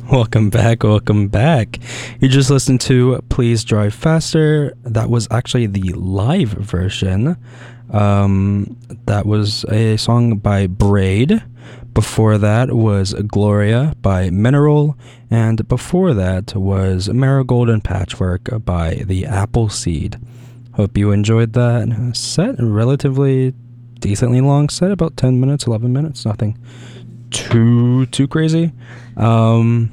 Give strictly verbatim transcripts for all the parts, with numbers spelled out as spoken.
Welcome back, welcome back. You just listened to Please Drive Faster. That was actually the live version. Um, that was a song by Braid. Before that was Gloria by Mineral. And before that was Marigold and Patchwork by the Appleseed. Hope you enjoyed that set. Relatively decently long set, about ten minutes, eleven minutes. Nothing too, too crazy. Um...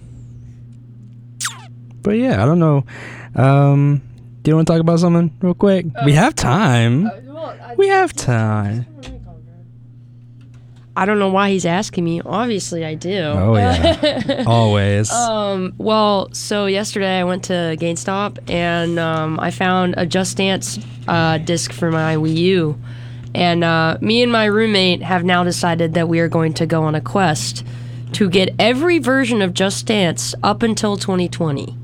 But yeah, I don't know. Um, do you want to talk about something real quick? Uh, we have time. Uh, well, I, we have time. I don't know why he's asking me. Obviously, I do. Oh, yeah. Always. Um, well, so yesterday I went to GameStop and um, I found a Just Dance uh, disc for my Wii U. And uh, me and my roommate have now decided that we are going to go on a quest to get every version of Just Dance up until twenty twenty.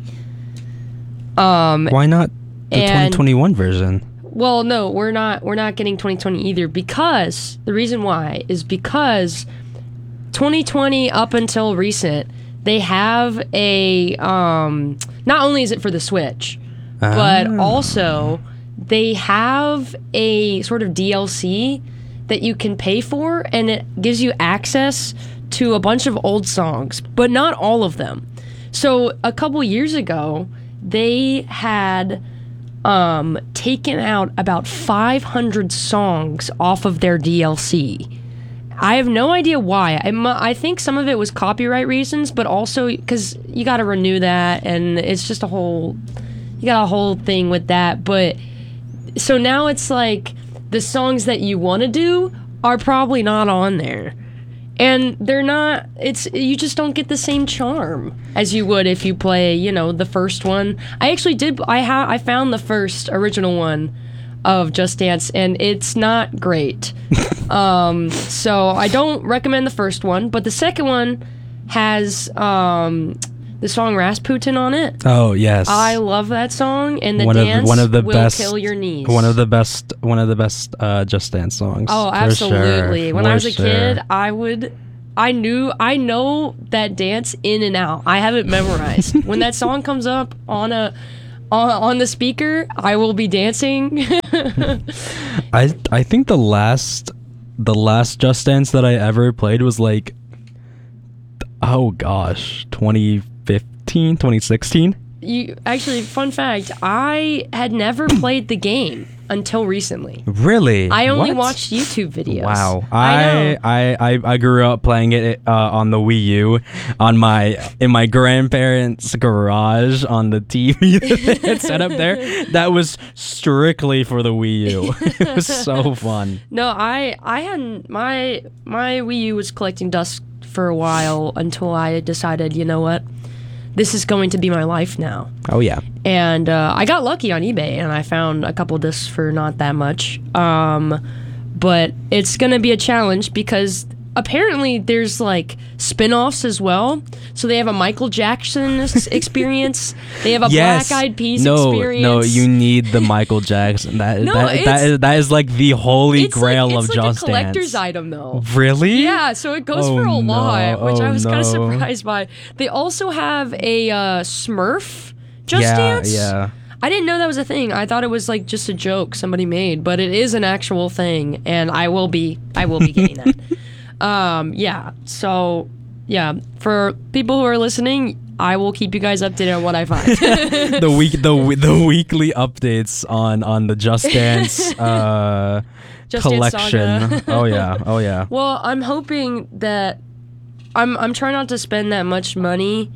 Um, Why not the and, twenty twenty-one version? Well, no, we're not. We're not getting twenty twenty either because the reason why is because twenty twenty up until recent they have a. Um, not only is it for the Switch, ah. but also they have a sort of D L C that you can pay for, and it gives you access to a bunch of old songs, but not all of them. So a couple years ago, they had um, taken out about five hundred songs off of their D L C. I have no idea why. I, mu- I think some of it was copyright reasons, but also because you got to renew that, and it's just a whole, you got a whole thing with that. But so now it's like the songs that you want to do are probably not on there. And they're not, it's, you just don't get the same charm as you would if you play, you know, the first one. I actually did, I ha- I found the first original one of Just Dance, and it's not great. um, so I don't recommend the first one, but the second one has um, the song Rasputin on it. Oh, yes. I love that song, and the one dance of, one of the will best, kill your knees. One of the best, one of the best uh, Just Dance songs. Oh, absolutely. Sure, when I was a sure. kid, I would, I knew, I know that dance in and out. I have it memorized. When that song comes up on a, on, on the speaker, I will be dancing. I I think the last, the last Just Dance that I ever played was like, oh gosh, twenty fifteen, twenty sixteen. You actually, fun fact, I had never played the game until recently. Really? I only What? watched YouTube videos. Wow. I I, I, I, I grew up playing it uh, on the Wii U, on my in my grandparents' garage on the T V that they had set up there. That was strictly for the Wii U. It was so fun. No, I I hadn't my my Wii U was collecting dust for a while until I decided, you know what? This is going to be my life now. Oh, yeah. And uh, I got lucky on eBay, and I found a couple discs for not that much. Um, but it's going to be a challenge because apparently there's, like, spin-offs as well. So they have a Michael Jackson experience. They have a yes. Black Eyed Peas no, experience. No, you need the Michael Jackson. That, no, that, that, is, that is, like, the holy it's grail like, of it's Just like Dance. a collector's item, though. Really? Yeah, so it goes oh, for a lot, no. which oh, I was no. kind of surprised by. They also have a uh, Smurf Just yeah, Dance. Yeah, I didn't know that was a thing. I thought it was like just a joke somebody made, but it is an actual thing, and I will be I will be getting that. Um, yeah. So, yeah, for people who are listening, I will keep you guys updated on what I find. the week the the weekly updates on on the Just Dance uh, Just collection. Dance oh yeah, oh yeah. Well, I'm hoping that I'm I'm trying not to spend that much money.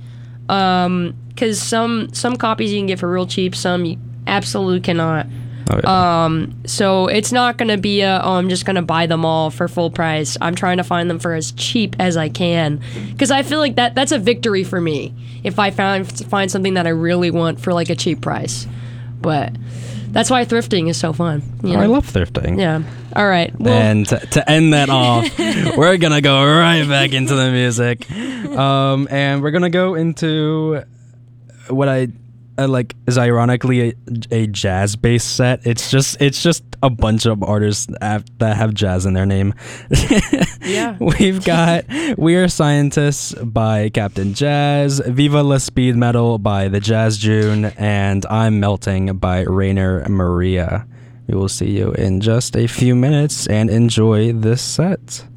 Um, because some some copies you can get for real cheap, some you absolutely cannot. Oh, yeah. Um, so it's not gonna be a oh I'm just gonna buy them all for full price. I'm trying to find them for as cheap as I can, because I feel like that that's a victory for me if I found find something that I really want for like a cheap price. But that's why thrifting is so fun. You know? I love thrifting. Yeah. All right. Well, and to, to end that off, we're gonna go right back into the music, um, and we're gonna go into what I uh, like is ironically a, a jazz based set. It's just it's just a bunch of artists that have, that have jazz in their name. Yeah. We've got We Are Scientists by Captain Jazz, Viva La Speed Metal by The Jazz June, and I'm Melting by Rainer Maria. We will see you in just a few minutes and enjoy this set.